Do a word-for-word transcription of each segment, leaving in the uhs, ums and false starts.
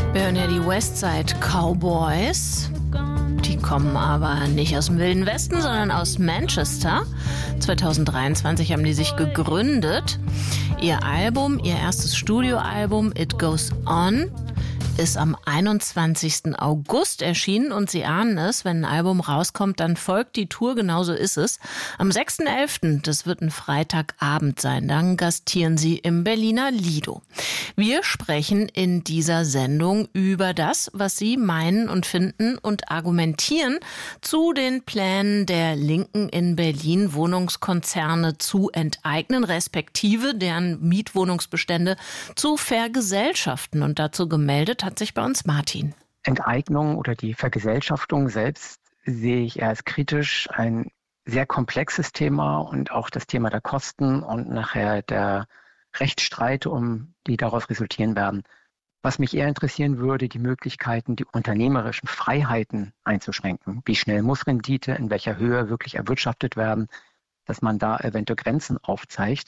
Wir hören ja die Westside Cowboys. Die kommen aber nicht aus dem Wilden Westen, sondern aus Manchester. zwanzig dreiundzwanzig haben die sich gegründet. Ihr Album, ihr erstes Studioalbum It Goes On, ist am einundzwanzigsten August erschienen und Sie ahnen es, wenn ein Album rauskommt, dann folgt die Tour, genauso ist es. Am sechsten elften, das wird ein Freitagabend sein, dann gastieren Sie im Berliner Lido. Wir sprechen in dieser Sendung über das, was Sie meinen und finden und argumentieren zu den Plänen der Linken in Berlin, Wohnungskonzerne zu enteignen, respektive deren Mietwohnungsbestände zu vergesellschaften. Und dazu gemeldet hat sich bei uns Martin. Enteignung oder die Vergesellschaftung selbst sehe ich eher als kritisch. Ein sehr komplexes Thema und auch das Thema der Kosten und nachher der Rechtsstreite, um die daraus resultieren werden. Was mich eher interessieren würde, die Möglichkeiten, die unternehmerischen Freiheiten einzuschränken. Wie schnell muss Rendite, in welcher Höhe wirklich erwirtschaftet werden, dass man da eventuell Grenzen aufzeigt,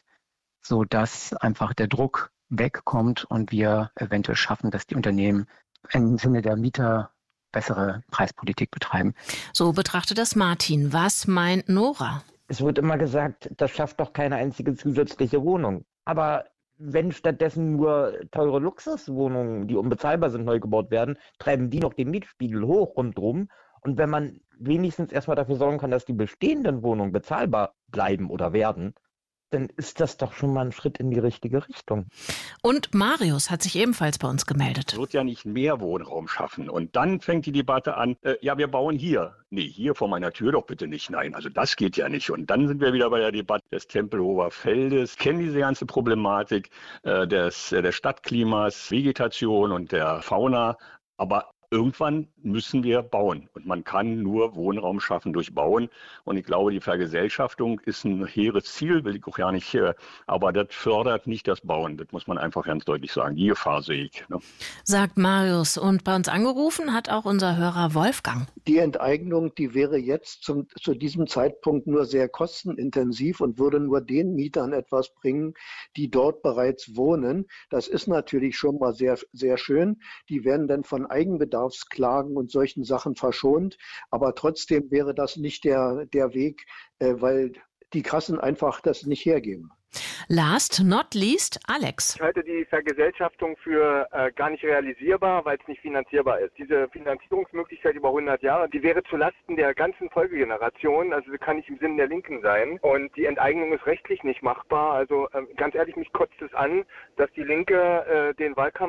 sodass einfach der Druck wegkommt und wir eventuell schaffen, dass die Unternehmen im Sinne der Mieter bessere Preispolitik betreiben. So betrachtet das Martin. Was meint Nora? Es wird immer gesagt, das schafft doch keine einzige zusätzliche Wohnung. Aber wenn stattdessen nur teure Luxuswohnungen, die unbezahlbar sind, neu gebaut werden, treiben die noch den Mietspiegel hoch rundherum. Und wenn man wenigstens erstmal dafür sorgen kann, dass die bestehenden Wohnungen bezahlbar bleiben oder werden, dann ist das doch schon mal ein Schritt in die richtige Richtung. Und Marius hat sich ebenfalls bei uns gemeldet. Es wird ja nicht mehr Wohnraum schaffen. Und dann fängt die Debatte an, äh, ja, wir bauen hier. Nee, hier vor meiner Tür doch bitte nicht. Nein, also das geht ja nicht. Und dann sind wir wieder bei der Debatte des Tempelhofer Feldes, kennen diese ganze Problematik äh, des, äh, des Stadtklimas, Vegetation und der Fauna. Aber irgendwann müssen wir bauen und man kann nur Wohnraum schaffen durch Bauen. Und ich glaube, die Vergesellschaftung ist ein hehres Ziel, will ich auch ja nicht, aber das fördert nicht das Bauen. Das muss man einfach ganz deutlich sagen. Die Gefahr sehe ich. Ne? Sagt Marius. Und bei uns angerufen hat auch unser Hörer Wolfgang. Die Enteignung, die wäre jetzt zum, zu diesem Zeitpunkt nur sehr kostenintensiv und würde nur den Mietern etwas bringen, die dort bereits wohnen. Das ist natürlich schon mal sehr, sehr schön. Die werden dann von Eigenbedarfsklagen und solchen Sachen verschont. Aber trotzdem wäre das nicht der, der Weg, äh, weil die Kassen einfach das nicht hergeben. Last not least, Alex. Ich halte die Vergesellschaftung für äh, gar nicht realisierbar, weil es nicht finanzierbar ist. Diese Finanzierungsmöglichkeit über hundert Jahre, die wäre zulasten der ganzen Folgegeneration, also kann nicht im Sinne der Linken sein. Und die Enteignung ist rechtlich nicht machbar. Also äh, ganz ehrlich, mich kotzt es an, dass die Linke äh, den Wahlkampf